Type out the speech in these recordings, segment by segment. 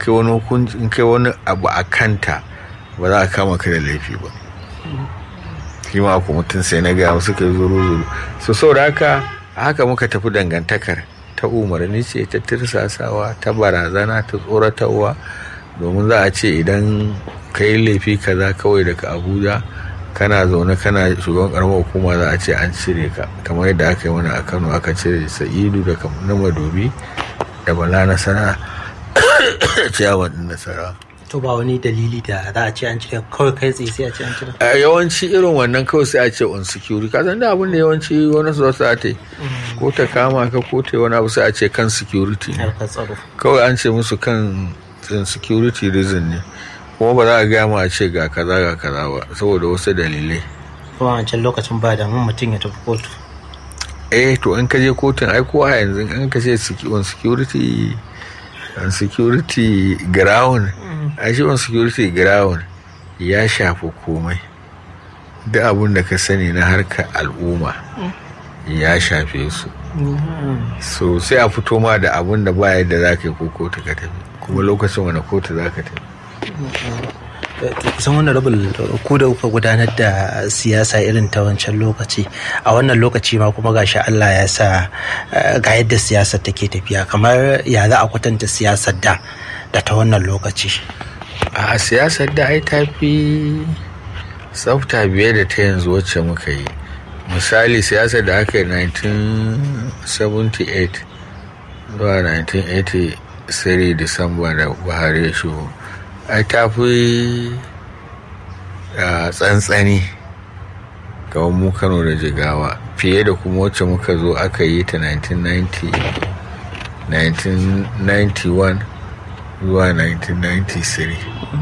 in kai wani abu a kanta ba za a kama ka da laifi ba. Shi ma ku mutum sai na gaya suka yi zuru so saboda haka muka tafi dangantakar ta umarni ce, ta tirsasawa, ta barazana, ta tsoratarwa, domin za a ce idan ka yi laifi kaza kawai daga Abuja kana zaune kana shugaban karamar hukuma za a ce an cire ka, kamar yadda aka yi mana a Kano aka cire Sa'idu da na Madobi da Bala Nasara ciyawan din Nasara. To ba wani dalili da za a ce an cire kawai kai tsaye sai a ce an cire? Yawanci irin wannan kawai sai a ce on security, ka san da abin da yawanci wani su ta yi ko ta kama ka ko ta wani abu sai a ce kan security ne, kawai an ce musu kan security reason ne, kuma ba za a gaya ma a ce ga kaza ba saboda wasu dalilai. Kuma wancan lokacin ba da mutum ya tafi kotu. To in ka je kotun ai ko a yanzu in ka ce on security ground, a shi on security ground ya shafi komai, duk abin da ka sani na harkar al'umma ya shafe su. So sai a fito ma da abin da ba yadda za ka yi ko kotu ka tafi, kuma lokacin wani kotu za ka tafi. Kusan wannan ku da kuka gudanar da siyasa irin ta wancan lokaci, a wannan lokaci ma kuma gashi Allah ya sa ga yadda siyasar take tafiya, kamar ya za a kwatanta siyasar da ta wannan lokaci? A siyasar da ai ta fi tsafta biye da ta yanzu wacce muka yi. Misali siyasar da aka yi 1978 zuwa 1983 Disamba da Buhari ya shigo, ai ta fi tsantsani ga mu Kano da Jigawa fiye da kuma wacce muka zo aka yi ta 1991 zuwa 1993.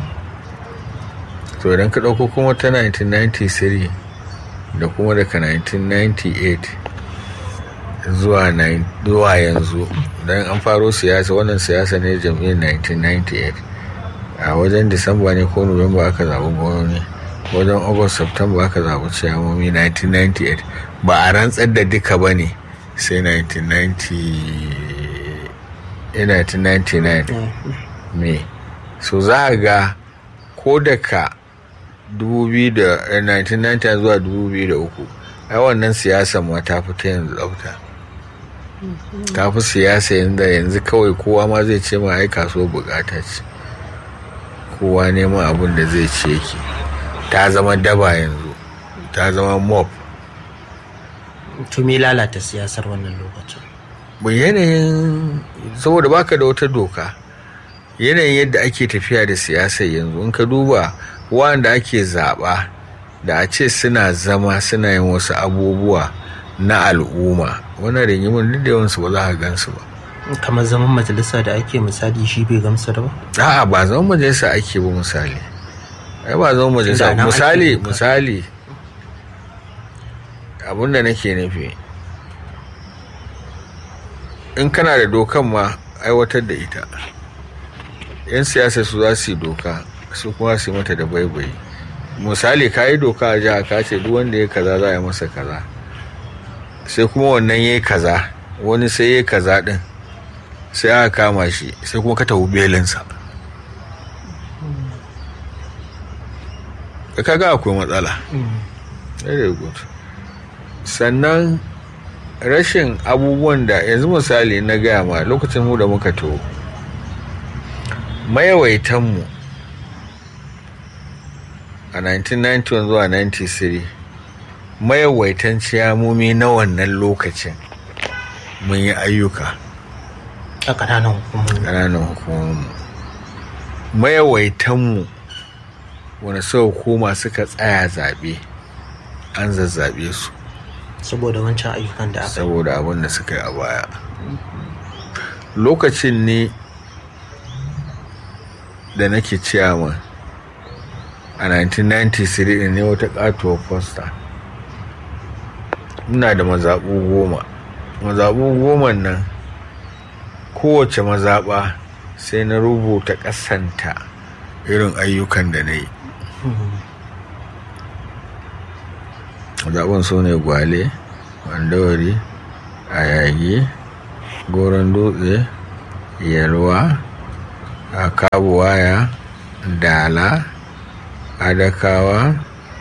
So idan ka ɗauko kuma ta 1993 da kuma daga 1998 zuwa yanzu, don an faro siyasa, wannan siyasa ne jam'iyyar 1998, a wajen Disamba ne ko Nuwamba aka zaɓi gwamnati, wajen August September aka zaɓi ciyamomi 1998, ba a rantsar da duka ba ne sai 1999 me. So za a ga ko daga 1990 zuwa 2003 ai wannan siyasa ma ta fi ta yanzu tsafta, ta fi siyasa yanzu kawai kowa ma zai ce ma ai kasuwar bukata ce, kowa neman abin da zai ce ki, ta zama daba yanzu, ta zama mob. To me lalata siyasar wannan lokacin? Yanayin, saboda baka da wata doka, yanayin yadda ake tafiya da siyasar yanzu, in ka duba wanda ake zaɓa da a ce suna zama suna yin wasu abubuwa na al'umma, wannan rigimin duk da yawansu ba za a gansu ba. Kamar zaman majalisa da ake misali shi bai gamsar ba? A'a, ba zaman majalisa ake ba misali. Ai ba zaman majalisa misali abinda nake nufi, in kana da dokan ma aiwatar da ita, yan siyasa su za su yi doka, su kuma su yi mata da baibayi. Misali ka yi doka a jiha ka ce duk wanda ya kaza za a yi masa kaza, sai kuma wannan ya yi kaza, wani sai ya yi kaza din, sai aka kama shi, sai kuma ka tafi belinsa, kaga akwai matsala. Very good. Sannan rashin abubuwan da yanzu misali na gaya ma lokacin mu da muka to mayawaitanmu a 1991 zuwa 93 mayawaitan ciyamomi na wannan lokacin mun yi ayyuka a ƙananan hukumomi. Mayawaitanmu wani sau hukuma suka tsaya zaɓe, an zazzaɓe su saboda wancan ayyukan da aka yi, saboda abin da suka yi a baya. Lokacin ne da nake ciyaman a 1993 ne wata katuwar fosta, ina da mazaɓu 10. Mazaɓu 10 nan kowace mazaɓa sai na rubuta ƙasanta irin ayyukan da na yi. Mazaɓun su ne Gwale, Mandawari, Ayagi, Goron Dutse, Yalwa, kabuwaya, dala, adakawa,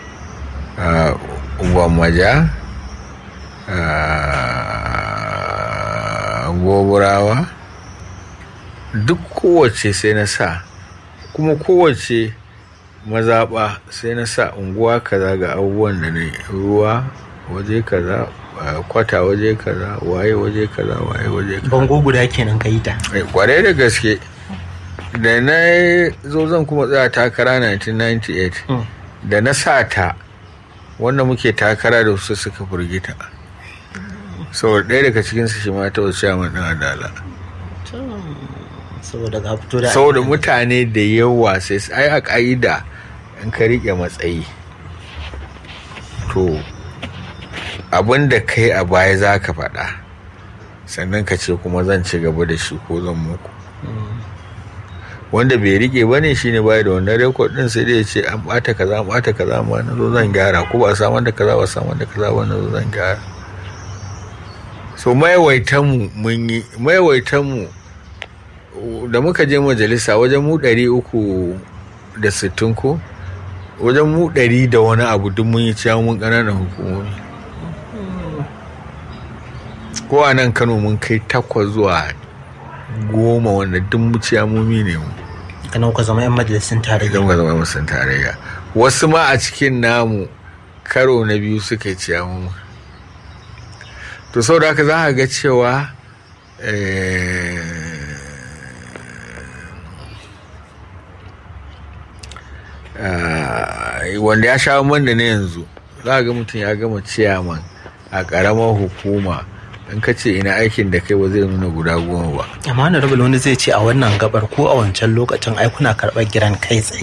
gwammaja, goburawa, duk kowace sai na sa, kuma kowace mazaɓa sai na sa unguwa kaza ga abubuwan da ne, ruwa waje kaza, kwata waje kaza, waye waje kaza, waye waje kaza. Bango guda kenan ka yi ta. Kwarai da gaske. Da na zo zan kuma tsaya takara 1998 da na sa ta wanda muke takara da su suka firgita. Saboda ɗaya daga cikinsu shi ma ta wasu yaman ɗan adala. Saboda mutane da yawa sai ai a ƙa'ida in ka riƙe matsayi to abin da kai a baya za ka faɗa sannan ka ce kuma zan ci gaba da shi ko zan muku. Wanda bai rike ba ne shine baya da wannan rekod din, sai dai ya ce an ɓata kaza amma na zo zan gyara, ko ba samar da kaza ba na zo zan gyara. So maiwaitanmu da muka je majalisa wajen mu 360 ko wajen mu 100 da wani abu duk mun yi ciyamun ƙananan hukumomi. Ko a nan Kano mun kai 8 zuwa 10 wanda duk mu ciyamomi ne mu. Kana ku zama 'yan majalisun tarayya. Idan ku zama 'yan majalisun tarayya. Wasu ma a cikin namu karo na biyu suka ciyamomi. To sau da haka za a ga cewa wanda ya sha man da na yanzu za a ga mutum ya gama ciyaman a ƙaramar hukuma, in ka ce ina aikin da kai ba zai nuna guda 10 ba. Amma na rabin wani zai ce a wannan gabar ko a wancan lokacin ai kuna karɓar giran kai tsaye.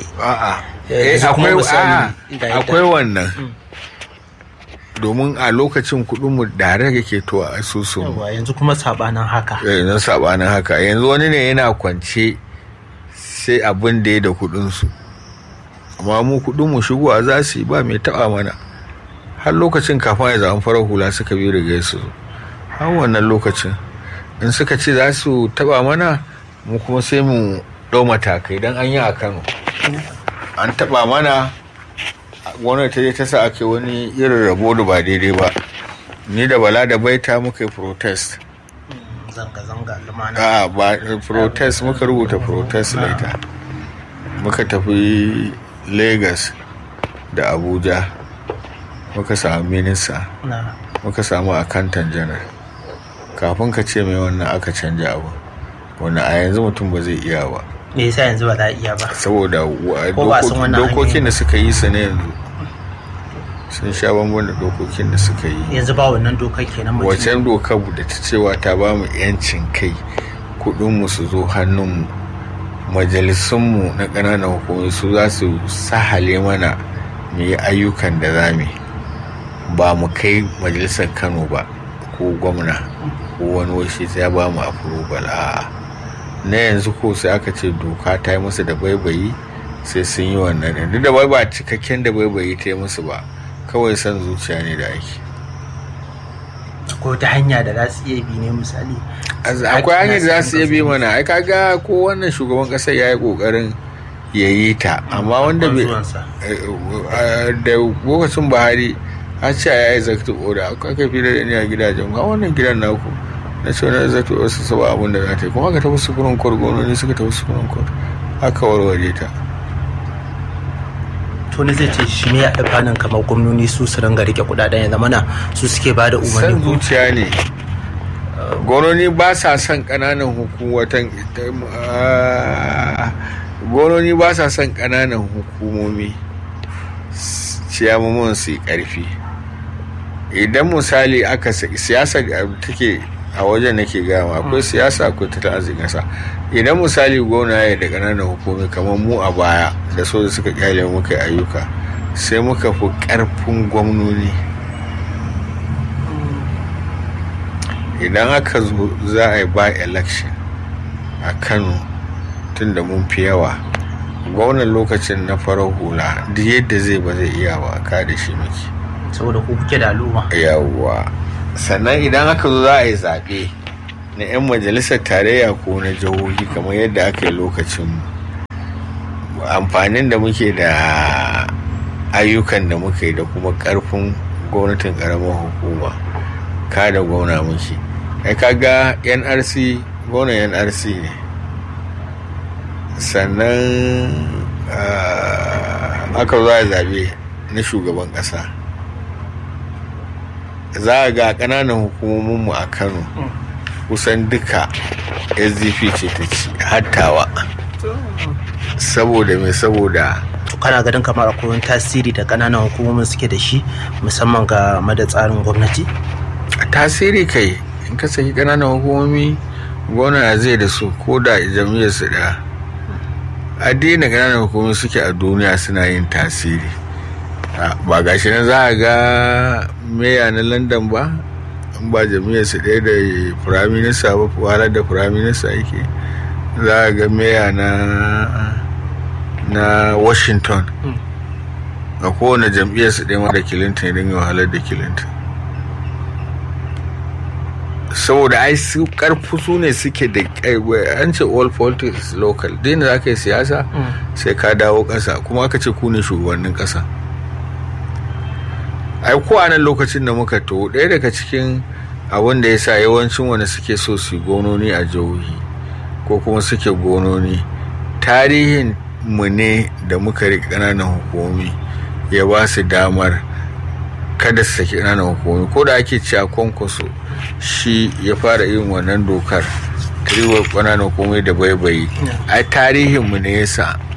Akwai wannan. Domin a lokacin kuɗinmu da yake to a asusun. Yanzu kuma sabanin haka. Yanzu wani ne yana kwance sai abin da ya da kuɗinsu. Amma mu kuɗinmu shigowa za su yi ba mai taɓa mana. Har lokacin kafin ya zama farar hula suka bi riga su. Har wannan lokacin in suka ce za su taɓa mana mu kuma sai mu ɗau matakai don an yi a Kano. An taɓa mana gwamnati ta je ta sa ake wani irin rabo da ba daidai ba. Ni da Bala da Baita muka yi protest. Zanga-zanga lumana. Ba protest, muka rubuta protest later. Muka tafi Lagos da Abuja. Muka samu minista. Muka samu accountant general. Kafin ka ce mai wannan aka canja abu. Wannan a yanzu mutum ba zai iya ba. Me yasa yanzu ba za a iya ba? Saboda dokokin da suka yi su ne yanzu sun sha bambam da dokokin da suka yi. Yanzu ba wannan dokar kenan. Wacan dokar da ta cewa ta ba mu 'yancin kai, kuɗinmu su zo hannunmu, majalisunmu na ƙananan hukumomi su za su sahale mana mu yi ayyukan da za mu ba mu kai majalisar Kano ba ko gwamna ko wani washi sai ya ba mu approval. Na yanzu ko sai aka ce doka ta yi musu da baibayi sai sun yi wannan. Duk da ba cikakken da baibayi ta yi musu ba, kawai son zuciya ne da ake. Ko ta hanya da za su iya bi ne misali? Akwai hanyar da za su iya bi mana. Ai kaga ko wannan shugaban ƙasar ya yi ƙoƙarin ya yi ta, amma wanda bai da lokacin Buhari a ce ya yi executive order aka fi da ni a gidajen ga wannan gidan naku na ce wani executive order su saba abin da za ta yi, kuma aka tafi Supreme Court, gwamnati suka tafi Supreme Court aka warware ta. To ne zai ce shi ne ya alfanun kamar gwamnoni su ringa rike kudaden ya zamana su suke ba da umarni. San zuciya ne. Gwamnoni ba sa son ƙananan hukumatan gwamnoni ba sa son ƙananan hukumomi ciyamomin su yi ƙarfi. Idan misali aka siyasa take a wajen nake gama akwai siyasa akwai tattalin arzikin ƙasa. Idan misali gwamna ya da ƙananan hukumomi kamar mu a baya da soja suka kyale muka yi ayyuka sai muka fi ƙarfin gwamnoni. Idan aka zo za a yi by election a Kano tun da mun fi yawa, gwamnan lokacin na farar hula duk yadda zai ba zai iya ba ka da shi muke. Saboda ku kuke da al'umma. Yawwa. Sannan idan aka zo za a yi zaɓe na 'yan majalisar tarayya ko na jihohi kamar yadda aka yi lokacin amfanin da muke da ayyukan da muke da kuma karfin gwamnatin karamar hukuma kada gwamna muke kaga NRC gwamnan NRC ne sannan aka zo a zabe na shugaban kasa za a ga kananan hukumominmu a Kano kusan duka SDP ce ta ci hattawa saboda kana ganin kamar akwai wani tasiri da kananan hukumomin suke da shi musamman ga mada tsarin gwamnati tasiri kai in ka saki kananan hukumomi gwamna zai da su ko da jam'iyyar su da addinin kananan hukumomi suke a duniya suna yin tasiri ba gashi nan za a ga meya na London ba in ba jam'iyyar su ɗaya da prime minister ba wahalar da prime minister yake za a ga meya na Washington a kowane jam'iyyar su ɗaya ma da Clinton idan yi wahalar da Clinton saboda ai su karfi su ne suke da an ce all politics local dai za ka yi siyasa sai ka dawo ƙasa kuma aka ce ku ne shugabannin ƙasa ai ko a nan lokacin da muka to ɗaya daga cikin abin da ya sa yawancin wanda suke so su gononi a jihohi ko kuma suke gononi tarihin mu ne da muka riƙe ƙananan hukumomi ya ba su damar kada su saki ƙananan hukumomi ko da ake cewa Kwankwaso shi ya fara yin wannan dokar tariwar ƙananan hukumomi da baibayi ai tarihin mu ne yasa